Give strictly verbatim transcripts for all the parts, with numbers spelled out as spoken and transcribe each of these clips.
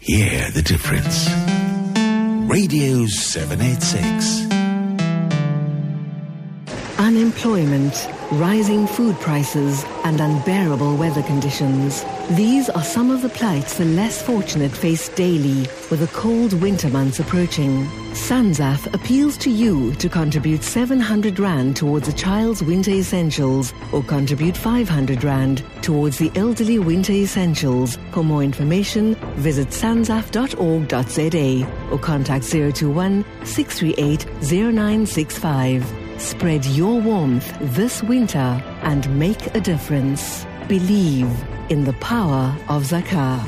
Hear the difference. Radio seven eighty-six. Unemployment, rising food prices, and unbearable weather conditions. These are some of the plights the less fortunate face daily with the cold winter months approaching. Sanzaf appeals to you to contribute seven hundred rand towards a child's winter essentials or contribute five hundred rand towards the elderly winter essentials. For more information, visit sanzaf dot org dot z a or contact zero two one, six three eight, zero nine six five. Spread your warmth this winter and make a difference. Believe in the power of Zakah.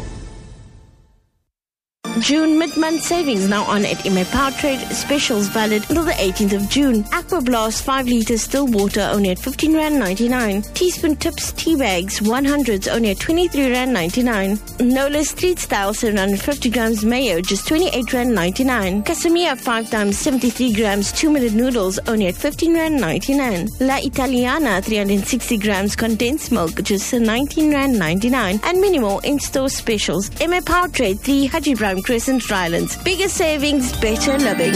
June mid-month savings now on at M A Power Trade. Specials valid until the eighteenth of June. Aqua Blast five litres still water only at fifteen rand ninety-nine. Teaspoon Tips tea bags one hundreds only at twenty-three rand ninety-nine. Nola Street Style seven hundred fifty grams mayo just twenty-eight rand ninety-nine. Casamia five times seventy-three grams two minute noodles only at fifteen rand ninety-nine. La Italiana three hundred sixty grams condensed milk just nineteen rand ninety-nine. And many more in-store specials. M A Power Trade three Haji Ibrahim Crescent, Rylands. Bigger savings, better living.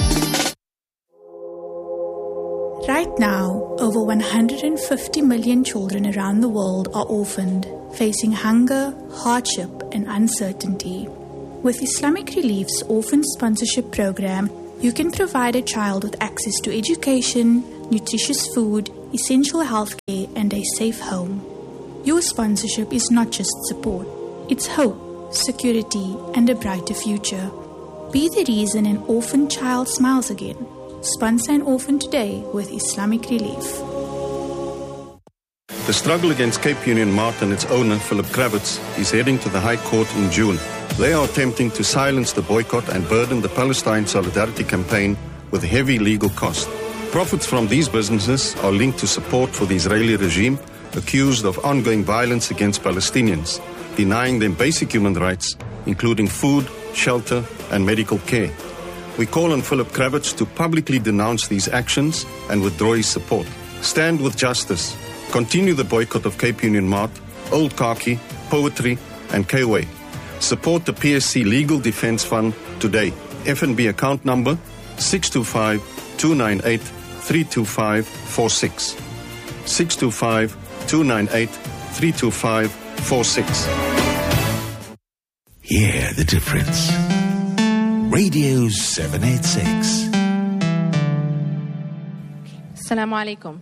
Right now, over one hundred fifty million children around the world are orphaned, facing hunger, hardship, and uncertainty. With Islamic Relief's Orphan Sponsorship Program, you can provide a child with access to education, nutritious food, essential healthcare, and a safe home. Your sponsorship is not just support, it's hope, security, and a brighter future. Be the reason an orphan child smiles again. Sponsor an orphan today with Islamic Relief. The struggle against Cape Union Mart and its owner, Philip Kravitz, is heading to the High Court in June. They are attempting to silence the boycott and burden the Palestine Solidarity Campaign with heavy legal costs. Profits from these businesses are linked to support for the Israeli regime, accused of ongoing violence against Palestinians, denying them basic human rights, including food, shelter, and medical care. We call on Philip Kravitz to publicly denounce these actions and withdraw his support. Stand with justice. Continue the boycott of Cape Union Mart, Old Khaki, Poetry, and K-Way. Support the P S C Legal Defense Fund today. F N B account number six two five, two nine eight, three two five four six. six two five, two nine eight, three two five four six. Hear the difference. Radio seven eighty-six. Assalamu alaikum.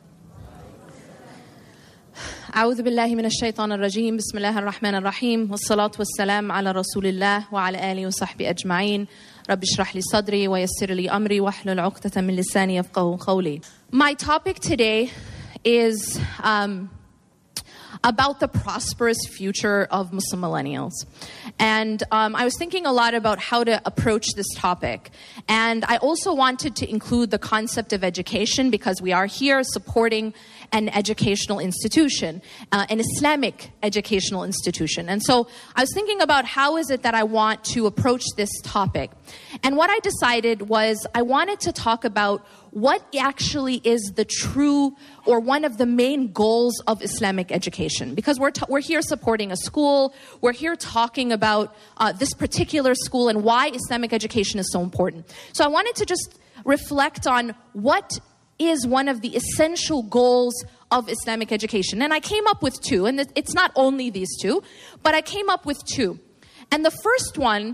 أعوذ بالله من الشيطان الرجيم بسم الله الرحمن الرحيم والصلاة والسلام على رسول الله وعلى آله وصحبه أجمعين رب اشرح لي صدري ويسر لي أمري واحلل عقدة من لساني يفقهوا قولي. My topic today is um, about the prosperous future of Muslim millennials. And um, I was thinking a lot about how to approach this topic. And I also wanted to include the concept of education because we are here supporting an educational institution, uh, an Islamic educational institution. And so I was thinking about how is it that I want to approach this topic. And what I decided was I wanted to talk about what actually is the true or one of the main goals of Islamic education. Because we're, t- we're here supporting a school, we're here talking about uh, this particular school and why Islamic education is so important. So I wanted to just reflect on what is one of the essential goals of Islamic education. And I came up with two, and it's not only these two, but I came up with two. And the first one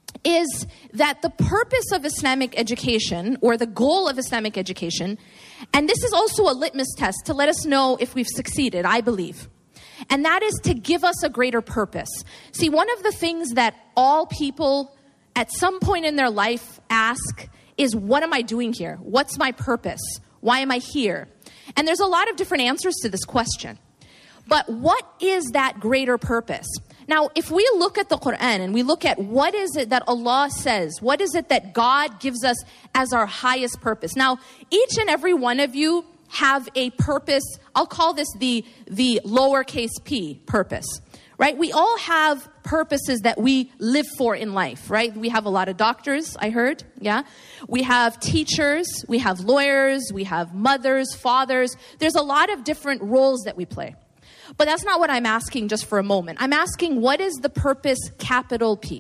is that the purpose of Islamic education, or the goal of Islamic education, and this is also a litmus test to let us know if we've succeeded, I believe, and that is to give us a greater purpose. See, one of the things that all people at some point in their life ask is, what am I doing here? What's my purpose? Why am I here? And there's a lot of different answers to this question. But what is that greater purpose? Now, if we look at the Quran and we look at what is it that Allah says, what is it that God gives us as our highest purpose? Now, each and every one of you have a purpose. I'll call this the, the lowercase p purpose, right? We all have purposes that we live for in life, right? We have a lot of doctors, I heard, yeah? We have teachers, we have lawyers, we have mothers, fathers. There's a lot of different roles that we play. But that's not what I'm asking just for a moment. I'm asking, what is the purpose, capital P?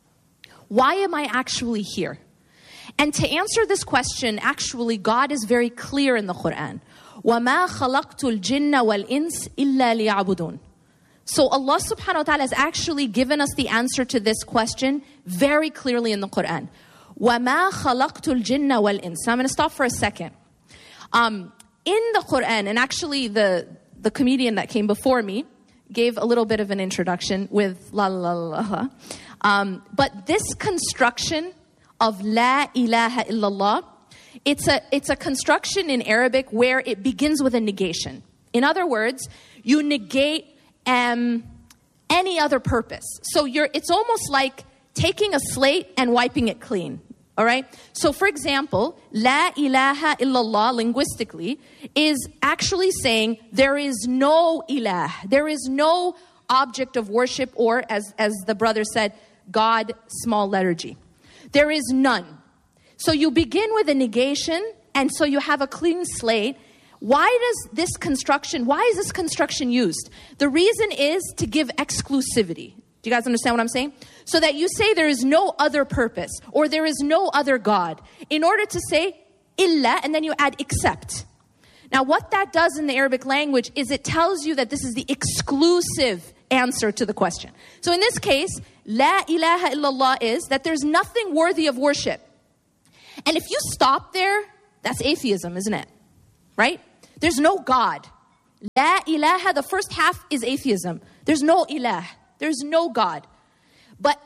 Why am I actually here? And to answer this question, actually, God is very clear in the Quran. وَمَا خَلَقْتُ الْجِنَّ وَالْإِنسِ إِلَّا لِيَعْبُدُونَ. So Allah subhanahu wa ta'ala has actually given us the answer to this question very clearly in the Quran. وَمَا خَلَقْتُ الْجِنَّ وَالْإِنسِ. So I'm going to stop for a second. Um, in the Quran, and actually the, the comedian that came before me gave a little bit of an introduction with la la la la. Um, but this construction of La ilaha illallah, it's a, it's a construction in Arabic where it begins with a negation. In other words, you negate um, any other purpose. So you're, it's almost like taking a slate and wiping it clean. All right? So for example, La ilaha illallah linguistically is actually saying there is no ilah. There is no object of worship, or as, as the brother said, God, small letter G. There is none. So you begin with a negation, and so you have a clean slate. Why does this construction, why is this construction used? The reason is to give exclusivity. Do you guys understand what I'm saying? So that you say there is no other purpose, or there is no other God, in order to say illa, and then you add except. Now what that does in the Arabic language is it tells you that this is the exclusive answer to the question. So in this case, La ilaha illallah is that there's nothing worthy of worship. And if you stop there, that's atheism, isn't it? Right? There's no God. La ilaha, the first half is atheism. There's no ilah. There's no God. But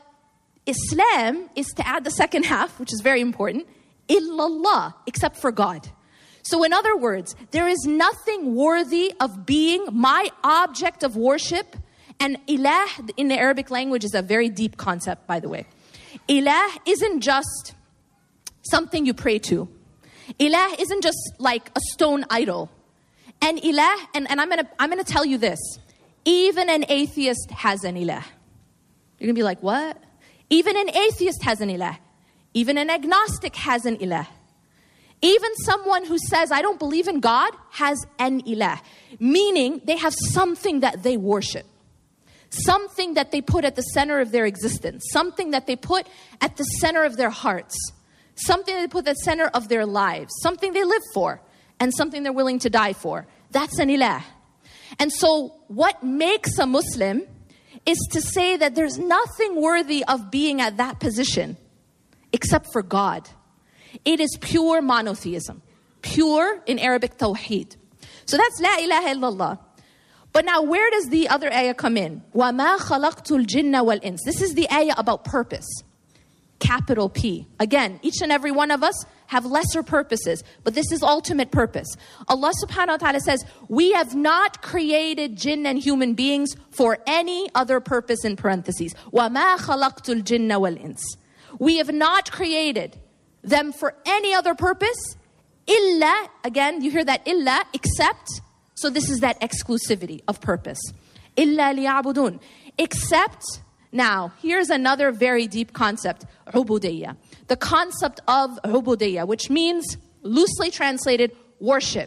Islam is to add the second half, which is very important, illallah, except for God. So in other words, there is nothing worthy of being my object of worship. And ilah in the Arabic language is a very deep concept, by the way. Ilah isn't just something you pray to. Ilah isn't just like a stone idol. And ilah, and, and I'm gonna I'm gonna tell you this. Even an atheist has an ilah. You're gonna be like, what? Even an atheist has an ilah. Even an agnostic has an ilah. Even someone who says, I don't believe in God, has an ilah. Meaning they have something that they worship. Something that they put at the center of their existence. Something that they put at the center of their hearts. Something they put at the center of their lives. Something they live for. And something they're willing to die for. That's an ilah. And so what makes a Muslim is to say that there's nothing worthy of being at that position except for God. It is pure monotheism. Pure in Arabic tawheed. So that's La ilaha illallah. But now where does the other ayah come in? وَمَا خَلَقْتُ الْجِنَّ وَالْإِنسِ. This is the ayah about purpose. Capital P. Again, each and every one of us have lesser purposes, but this is ultimate purpose. Allah subhanahu wa ta'ala says, we have not created jinn and human beings for any other purpose, in parentheses. وَمَا خَلَقْتُ الْجِنَّ وَالْإِنسِ. We have not created them for any other purpose, illa, again, you hear that illa, except, so this is that exclusivity of purpose. Illa liya'budun. Except, now, here's another very deep concept, ubudiyya. The concept of ubudiyya, which means, loosely translated, worship.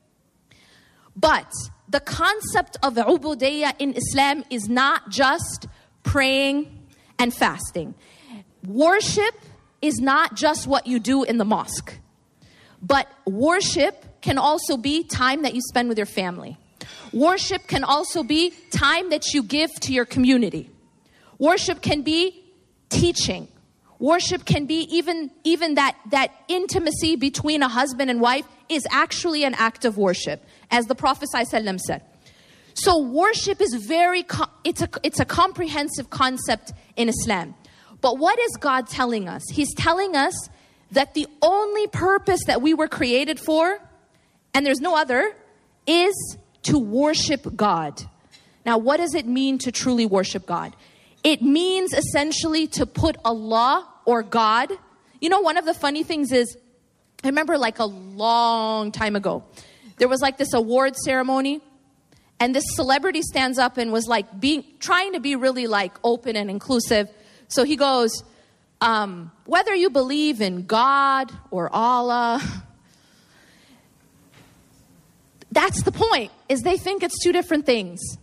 But the concept of ubudiyya in Islam is not just praying and fasting. Worship is not just what you do in the mosque. But worship can also be time that you spend with your family. Worship can also be time that you give to your community. Worship can be teaching. Worship can be even, even that, that intimacy between a husband and wife is actually an act of worship, as the Prophet ﷺ said. So worship is very, it's a, it's a comprehensive concept in Islam. But what is God telling us? He's telling us that the only purpose that we were created for, and there's no other, is to worship God. Now, what does it mean to truly worship God? It means essentially to put Allah or God. You know, one of the funny things is, I remember like a long time ago, there was like this award ceremony, and this celebrity stands up and was like being, trying to be really like open and inclusive. So he goes, um, whether you believe in God or Allah, that's the point, is they think it's two different things.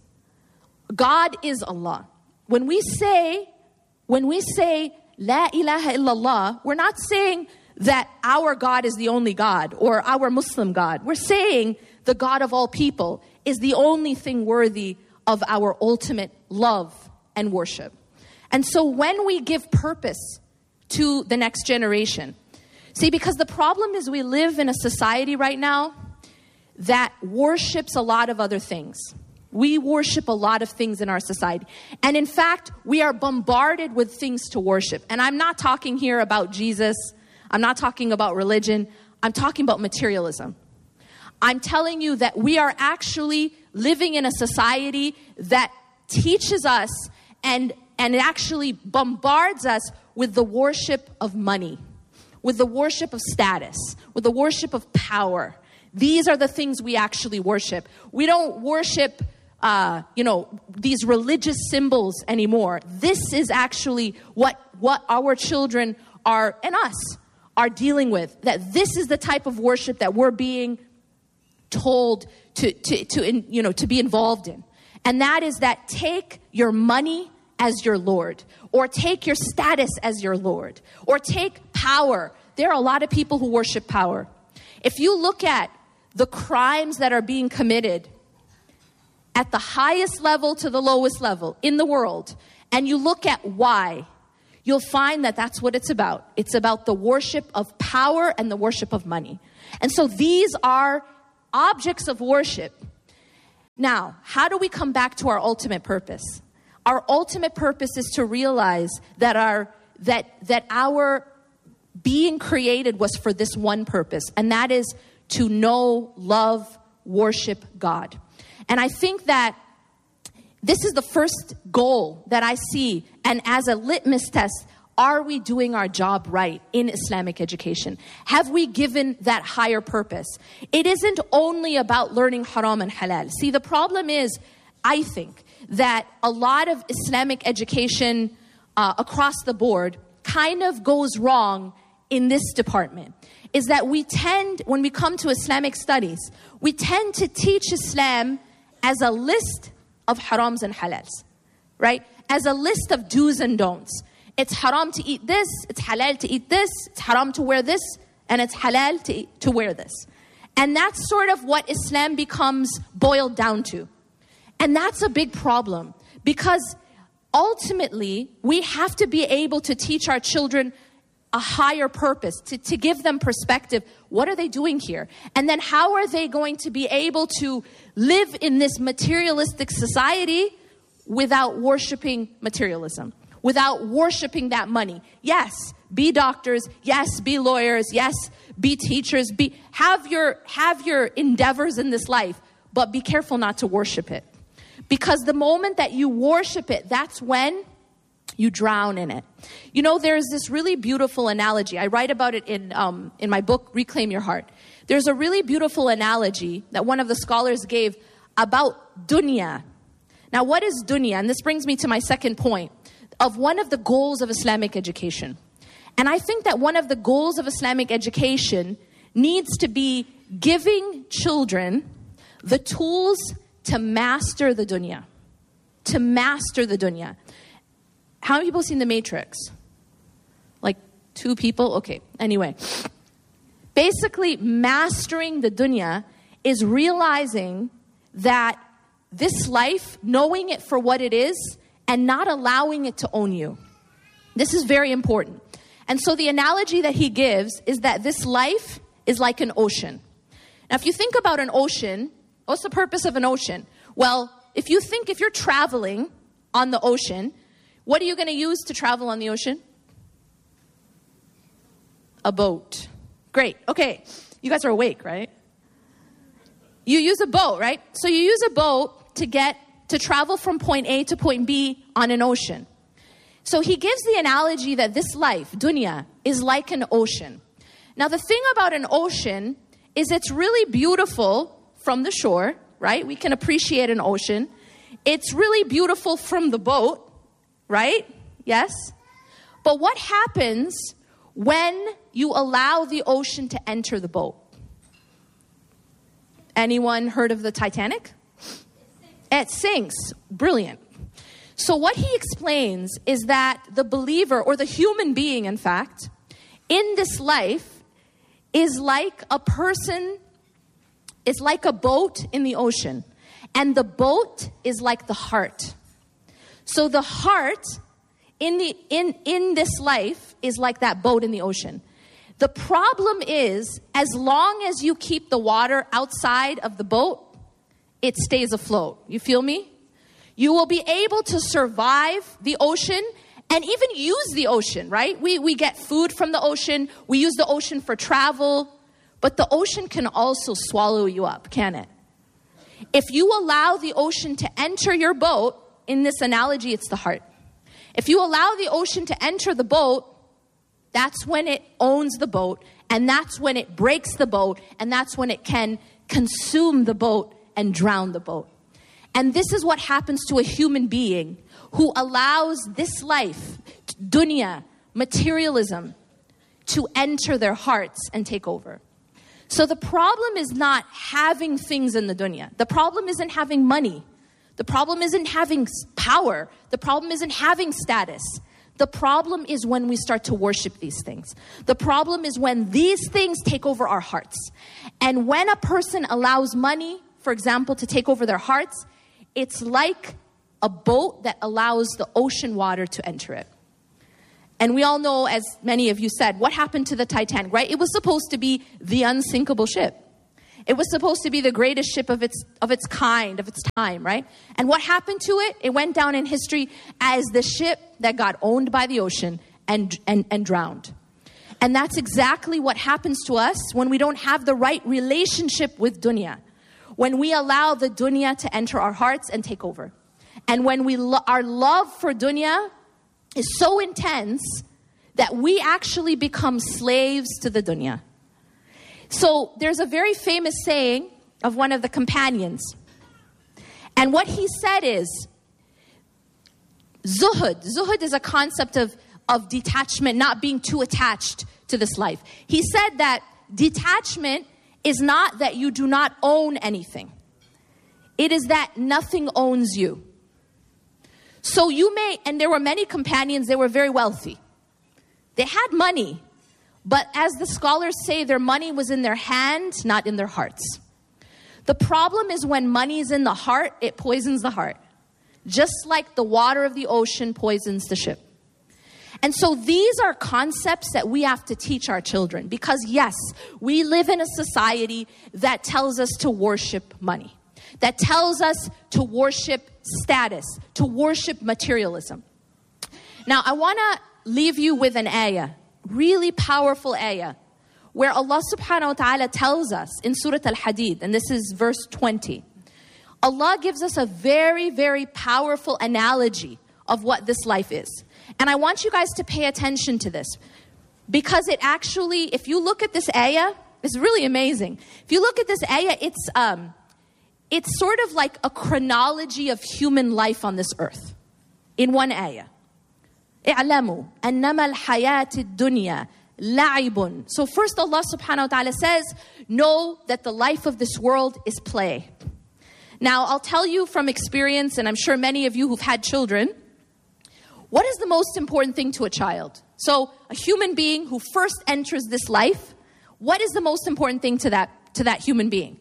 God is Allah. When we say, when we say, La ilaha illallah, we're not saying that our God is the only God or our Muslim God. We're saying the God of all people is the only thing worthy of our ultimate love and worship. And so when we give purpose to the next generation, see, because the problem is we live in a society right now that worships a lot of other things. We worship a lot of things in our society. And in fact, we are bombarded with things to worship. And I'm not talking here about Jesus. I'm not talking about religion. I'm talking about materialism. I'm telling you that we are actually living in a society that teaches us and, and it actually bombards us with the worship of money, with the worship of status, with the worship of power. These are the things we actually worship. We don't worship Uh, you know, these religious symbols anymore. This is actually what, what our children are, and us, are dealing with. That this is the type of worship that we're being told to, to, to in, you know, to be involved in. And that is that take your money as your Lord, or take your status as your Lord, or take power. There are a lot of people who worship power. If you look at the crimes that are being committed at the highest level to the lowest level in the world, and you look at why, you'll find that that's what it's about. It's about the worship of power and the worship of money. And so these are objects of worship. Now, how do we come back to our ultimate purpose? Our ultimate purpose is to realize that our that that our being created was for this one purpose, and that is to know, love, worship God. And I think that this is the first goal that I see. And as a litmus test, are we doing our job right in Islamic education? Have we given that higher purpose? It isn't only about learning haram and halal. See, the problem is, I think, that a lot of Islamic education uh, across the board kind of goes wrong in this department. Is that we tend, when we come to Islamic studies, we tend to teach Islam as a list of harams and halals, right? As a list of do's and don'ts. It's haram to eat this, it's halal to eat this, it's haram to wear this, and it's halal to, eat, to wear this. And that's sort of what Islam becomes boiled down to. And that's a big problem, because ultimately we have to be able to teach our children a higher purpose, to, to give them perspective. What are they doing here? And then how are they going to be able to live in this materialistic society without worshiping materialism, without worshiping that money? Yes, be doctors. Yes, be lawyers. Yes, be teachers. Be have your have your endeavors in this life, but be careful not to worship it. Because the moment that you worship it, that's when you drown in it. You know, there's this really beautiful analogy. I write about it in um, in my book, Reclaim Your Heart. There's a really beautiful analogy that one of the scholars gave about dunya. Now, what is dunya? And this brings me to my second point of one of the goals of Islamic education. And I think that one of the goals of Islamic education needs to be giving children the tools to master the dunya. To master the dunya. How many people have seen The Matrix? Like two people? Okay, anyway. Basically, mastering the dunya is realizing that this life, knowing it for what it is, and not allowing it to own you. This is very important. And so the analogy that he gives is that this life is like an ocean. Now, if you think about an ocean, what's the purpose of an ocean? Well, if you think if you're traveling on the ocean, what are you going to use to travel on the ocean? A boat. Great. Okay. You guys are awake, right? You use a boat, right? So you use a boat to get to travel from point A to point B on an ocean. So he gives the analogy that this life, dunya, is like an ocean. Now, the thing about an ocean is it's really beautiful from the shore, right? We can appreciate an ocean. It's really beautiful from the boat, right? Yes? But what happens when you allow the ocean to enter the boat? Anyone heard of the Titanic? It sinks. Brilliant. So what he explains is that the believer, or the human being, in fact, in this life is like a person, is like a boat in the ocean. And the boat is like the heart. So the heart in the in, in this life is like that boat in the ocean. The problem is, as long as you keep the water outside of the boat, it stays afloat. You feel me? You will be able to survive the ocean and even use the ocean, right? We, we get food from the ocean. We use the ocean for travel. But the ocean can also swallow you up, can it? If you allow the ocean to enter your boat, in this analogy, it's the heart. If you allow the ocean to enter the boat, that's when it owns the boat, and that's when it breaks the boat, and that's when it can consume the boat and drown the boat. And this is what happens to a human being who allows this life, dunya, materialism, to enter their hearts and take over. So the problem is not having things in the dunya. The problem isn't having money. The problem isn't having power. The problem isn't having status. The problem is when we start to worship these things. The problem is when these things take over our hearts. And when a person allows money, for example, to take over their hearts, it's like a boat that allows the ocean water to enter it. And we all know, as many of you said, what happened to the Titanic, right? It was supposed to be the unsinkable ship. It was supposed to be the greatest ship of its of its kind, of its time, right? And what happened to it? It went down in history as the ship that got owned by the ocean and, and, and drowned. And that's exactly what happens to us when we don't have the right relationship with dunya. When we allow the dunya to enter our hearts and take over. And when we lo- our love for dunya is so intense that we actually become slaves to the dunya. So there's a very famous saying of one of the companions. And what he said is, zuhud. Zuhud is a concept of, of detachment, not being too attached to this life. He said that detachment is not that you do not own anything. It is that nothing owns you. So you may, and there were many companions, they were very wealthy. They had money, but as the scholars say, their money was in their hand, not in their hearts. The problem is when money is in the heart, it poisons the heart. Just like the water of the ocean poisons the ship. And so these are concepts that we have to teach our children. Because yes, we live in a society that tells us to worship money. That tells us to worship status, to worship materialism. Now, I want to leave you with an ayah, really powerful ayah, where Allah subhanahu wa ta'ala tells us in Surah Al-Hadid, and this is verse twenty. Allah gives us a very, very powerful analogy of what this life is. And I want you guys to pay attention to this. Because it actually, if you look at this ayah, it's really amazing. If you look at this ayah, it's um, it's sort of like a chronology of human life on this earth. In one ayah. اعلموا أنما الحياة الدنيا لعب. So first Allah subhanahu wa ta'ala says, know that the life of this world is play. Now I'll tell you from experience, and I'm sure many of you who've had children, what is the most important thing to a child? So a human being who first enters this life, what is the most important thing to that, to that human being?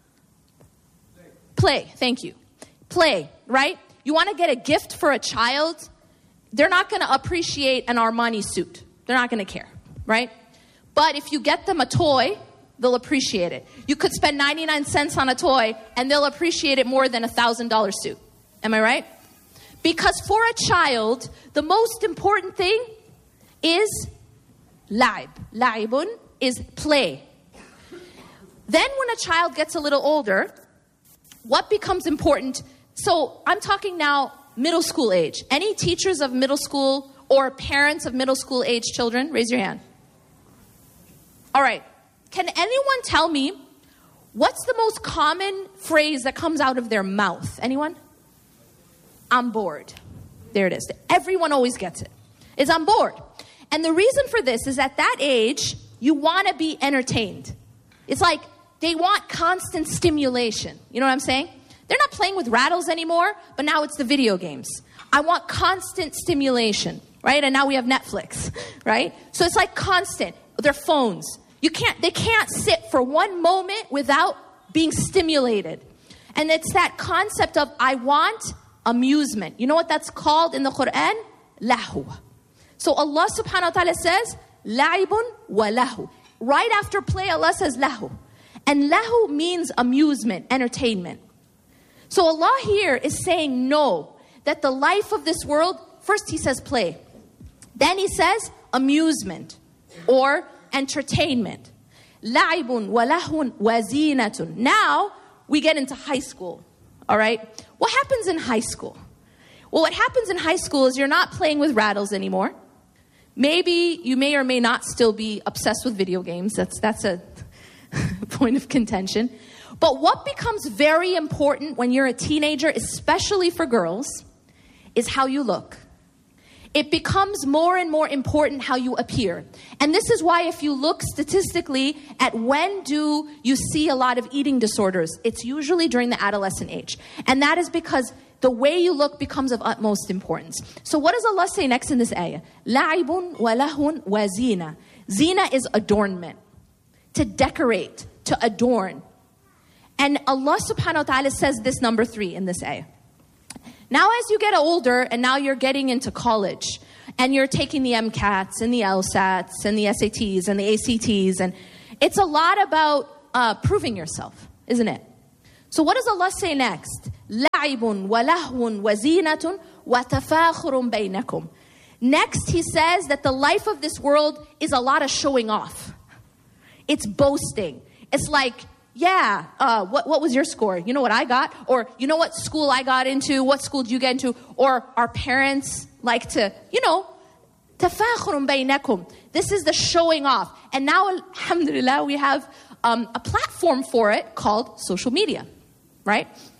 Play. Play, thank you. Play, right? You want to get a gift for a child, they're not going to appreciate an Armani suit. They're not going to care, right? But if you get them a toy, they'll appreciate it. You could spend ninety-nine cents on a toy and they'll appreciate it more than a one thousand dollars suit. Am I right? Because for a child, the most important thing is la'ib. La'ibun is play. Then when a child gets a little older, what becomes important? So I'm talking now middle school age. Any teachers of middle school or parents of middle school age children? Raise your hand. All right. Can anyone tell me what's the most common phrase that comes out of their mouth? Anyone? I'm bored. There it is. Everyone always gets it. It's I'm bored. And the reason for this is at that age, you want to be entertained. It's like they want constant stimulation. You know what I'm saying? They're not playing with rattles anymore, but now it's the video games. I want constant stimulation, right? And now we have Netflix, right? So it's like constant. Their phones. You can't, they can't sit for one moment without being stimulated. And it's that concept of, I want amusement. You know what that's called in the Quran? Lahu. So Allah subhanahu wa ta'ala says, la'ibun wa lahu. Right after play, Allah says lahu. And lahu means amusement, entertainment. So Allah here is saying no, that the life of this world, first He says play. Then He says amusement or entertainment. La'ibun wa lahun wa zinatun. Now we get into high school, all right? What happens in high school? Well, what happens in high school is you're not playing with rattles anymore. Maybe you may or may not still be obsessed with video games. That's, that's a point of contention. But what becomes very important when you're a teenager, especially for girls, is how you look. It becomes more and more important how you appear. And this is why if you look statistically at when do you see a lot of eating disorders, it's usually during the adolescent age. And that is because the way you look becomes of utmost importance. So what does Allah say next in this ayah? لَعِبٌ وَلَهٌ وَزِينَةٌ. Zina is adornment. To decorate, to adorn. And Allah subhanahu wa ta'ala says this number three in this ayah. Now as you get older and now you're getting into college and you're taking the MCATs and the LSATs and the S A Ts and the A C Ts, and it's a lot about uh, proving yourself, isn't it? So what does Allah say next? لَعِبٌ وَلَهْوٌ وَزِينَةٌ وَتَفَاخُرٌ بَيْنَكُمْ. Next He says that the life of this world is a lot of showing off. It's boasting. It's like, yeah, uh, what, what was your score? You know what I got? Or you know what school I got into? What school did you get into? Or our parents like to, you know, تَفَاخُرٌ بَيْنَكُمْ. This is the showing off. And now, alhamdulillah, we have um, a platform for it called social media, right?